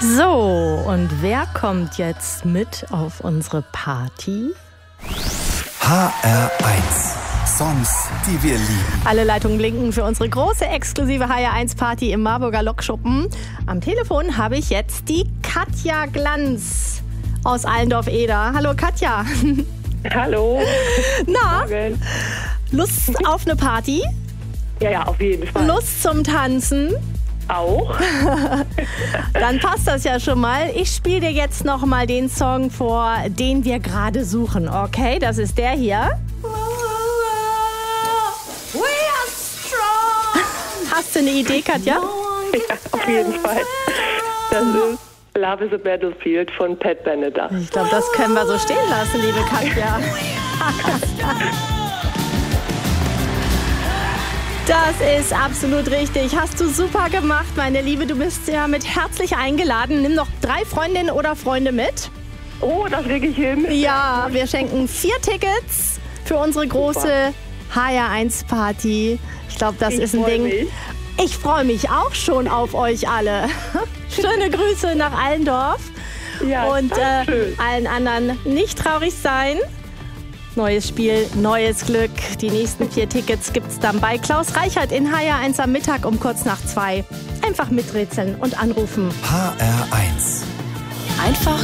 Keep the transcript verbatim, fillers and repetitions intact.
So, und wer kommt jetzt mit auf unsere Party? H R eins. Songs, die wir lieben. Alle Leitungen blinken für unsere große exklusive H R eins Party im Marburger Lokschuppen. Am Telefon habe ich jetzt die Katja Glanz aus Allendorf-Eder. Hallo Katja. Hallo. Na, Morgen. Lust auf eine Party? Ja, ja, auf jeden Fall. Lust zum Tanzen? Auch. Dann passt das ja schon mal. Ich spiele dir jetzt noch mal den Song vor, den wir gerade suchen. Okay, das ist der hier. We are strong. Hast du eine Idee, Katja? Ja, auf jeden Fall. Das ist Love is a Battlefield von Pat Benatar. Ich glaube, das können wir so stehen lassen, liebe Katja. Das ist absolut richtig. Hast du super gemacht, meine Liebe. Du bist ja mit herzlich eingeladen. Nimm noch drei Freundinnen oder Freunde mit. Oh, das kriege ich hin. Ja, wir schenken vier Tickets für unsere große H R eins Party. Ich glaube, das Ich ist ein freu Ding. mich. Ich freue mich auch schon auf euch alle. Schöne Grüße nach Allendorf. Ja, Und äh, Dankeschön. allen anderen nicht traurig sein. Neues Spiel, neues Glück. Die nächsten vier Tickets gibt's dann bei Klaus Reichert in H R eins am Mittag um kurz nach zwei. Einfach miträtseln und anrufen. H R eins. Einfach